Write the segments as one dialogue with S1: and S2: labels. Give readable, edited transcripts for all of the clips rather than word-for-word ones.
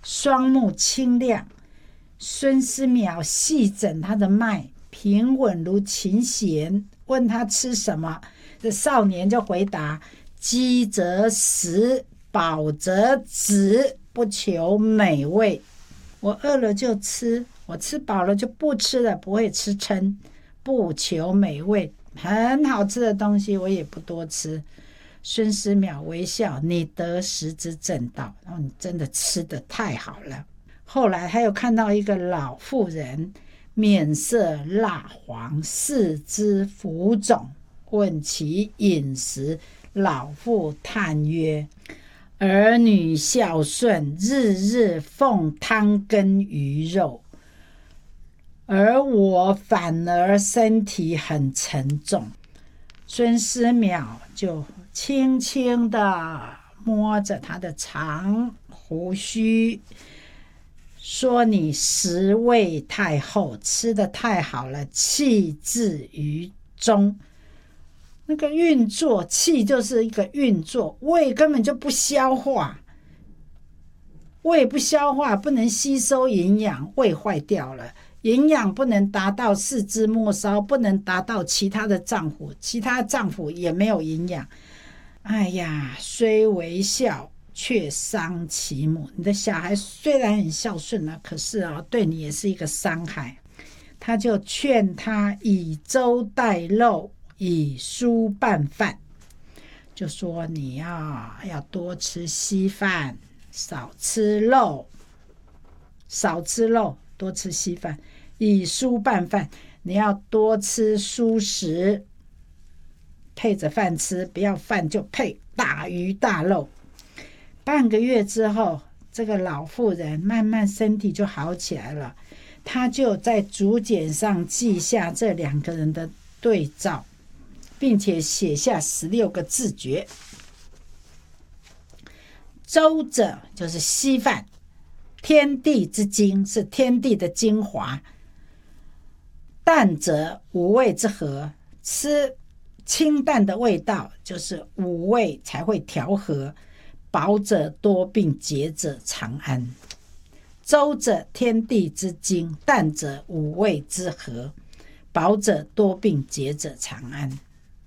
S1: 双目清亮。孙思邈细诊他的脉，平稳如琴弦。问他吃什么，这少年就回答：饥则食，饱则止，不求美味。我饿了就吃，我吃饱了就不吃了，不会吃撑。不求美味，很好吃的东西我也不多吃。孙思邈微笑：你得时之正道，然后你真的吃得太好了。后来他又看到一个老妇人，面色蜡黄，四肢浮肿，问其饮食。老妇叹曰：儿女孝顺，日日奉汤羹鱼肉，而我反而身体很沉重。孙思邈就轻轻地摸着他的长胡须，说：你食味太厚，吃得太好了，气滞于中。那个运作，气就是一个运作，胃根本就不消化，胃不消化，不能吸收营养，胃坏掉了，营养不能达到四肢末梢，不能达到其他的脏腑，其他脏腑也没有营养。哎呀，虽为孝，却伤其母。你的小孩虽然很孝顺可是对你也是一个伤害。他就劝他以粥代肉，以蔬拌饭，就说你要多吃稀饭，少吃肉，多吃稀饭。以蔬拌饭，你要多吃蔬食，配着饭吃，不要饭就配大鱼大肉。半个月之后，这个老妇人慢慢身体就好起来了。他就在竹简上记下这两个人的对照，并且写下16个字诀。粥者就是稀饭，天地之精，是天地的精华。淡者五味之和，吃清淡的味道，就是五味才会调和。饱者多病，节者长安。粥者天地之精，淡者五味之和，饱者多病，节者长安。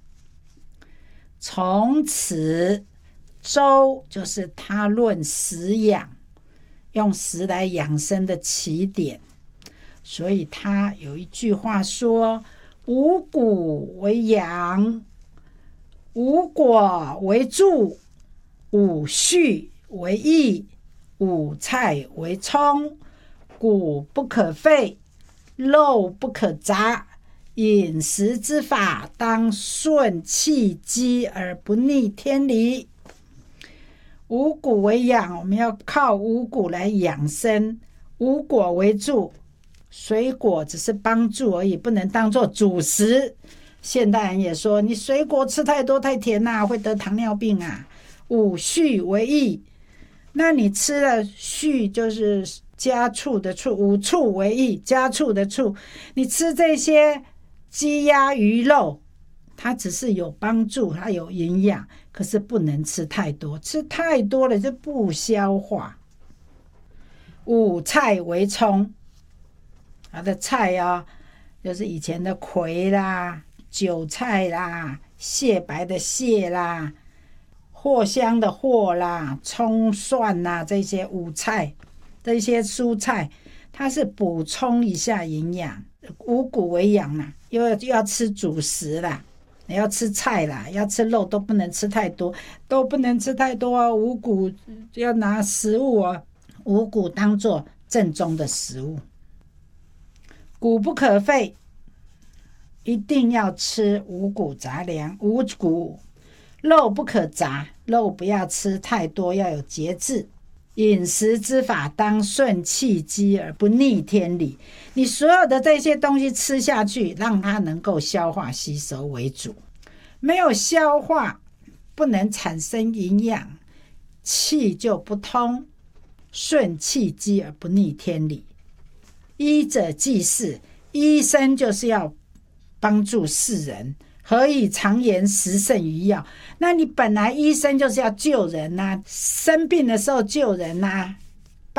S1: 从此粥就是他论食养，用食来养生的起点。所以他有一句话说：五谷为养，五果为助，五畜为益，五菜为充。谷不可废，肉不可杂。饮食之法，当顺气机而不逆天理。五谷为养，我们要靠五谷来养生。五果为助，水果只是帮助而已，不能当作主食。现代人也说你水果吃太多太甜会得糖尿病啊。五畜为益，那你吃了畜就是家畜的畜，五畜为益，家畜的畜。你吃这些鸡鸭鱼肉，它只是有帮助，它有营养，可是不能吃太多，吃太多了就不消化。五菜为充，它的菜就是以前的葵啦、韭菜啦、蟹白的蟹啦、藿香的藿啦、葱蒜啦，这些五菜，这些蔬菜，它是补充一下营养。五谷为养啦，又要吃主食啦，你要吃菜啦，要吃肉都不能吃太多，五谷要拿食物五谷当作正宗的食物。谷不可废，一定要吃五谷杂粮。五谷肉不可杂，肉不要吃太多，要有节制。饮食之法，当顺气机而不逆天理。你所有的这些东西吃下去，让它能够消化吸收为主。没有消化，不能产生营养，气就不通。顺气机而不逆天理。医者济世，医生就是要帮助世人。何以常言食胜于药？那你本来医生就是要救人生病的时候救人